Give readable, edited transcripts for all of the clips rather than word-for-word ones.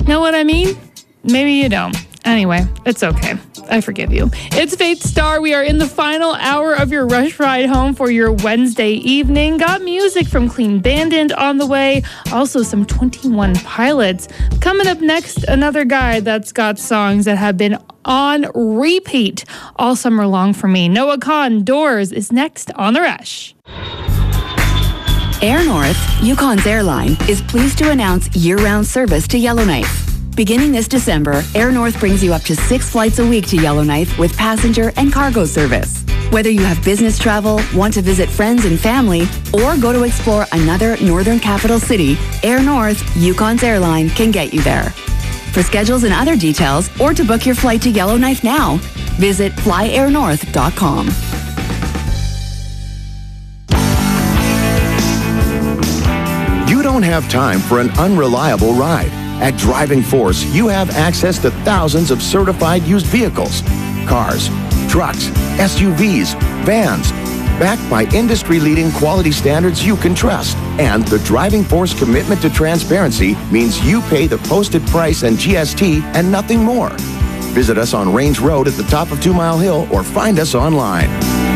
Know what I mean? Maybe you don't. Anyway, it's okay. I forgive you. It's Faith Star. We are in the final hour of your rush ride home for your Wednesday evening. Got music from Clean Bandit on the way. Also some 21 Pilots. Coming up next, another guy that's got songs that have been on repeat all summer long for me. Noah Kahan, Doors, is next on The Rush. Air North, Yukon's airline, is pleased to announce year-round service to Yellowknife. Beginning this December, Air North brings you up to 6 flights a week to Yellowknife with passenger and cargo service. Whether you have business travel, want to visit friends and family, or go to explore another northern capital city, Air North, Yukon's airline, can get you there. For schedules and other details, or to book your flight to Yellowknife now, visit flyairnorth.com. You don't have time for an unreliable ride. At Driving Force, you have access to thousands of certified used vehicles, cars, trucks, SUVs, vans, backed by industry-leading quality standards you can trust. And the Driving Force commitment to transparency means you pay the posted price and GST and nothing more. Visit us on Range Road at the top of 2 Mile Hill or find us online.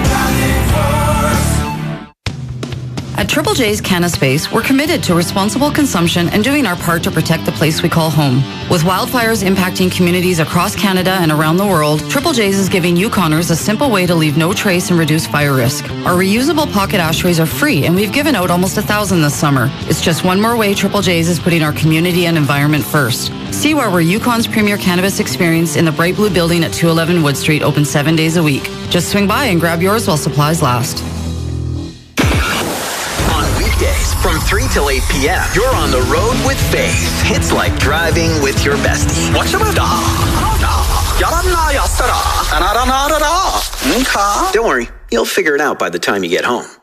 At Triple J's Canna Space, we're committed to responsible consumption and doing our part to protect the place we call home. With wildfires impacting communities across Canada and around the world, Triple J's is giving Yukoners a simple way to leave no trace and reduce fire risk. Our reusable pocket ashtrays are free, and we've given out almost 1,000 this summer. It's just one more way Triple J's is putting our community and environment first. See why we're Yukon's premier cannabis experience in the Bright Blue Building at 211 Wood Street, open 7 days a week. Just swing by and grab yours while supplies last. From 3 till 8 p.m., you're on the road with Faith. It's like driving with your bestie. Don't worry, you'll figure it out by the time you get home.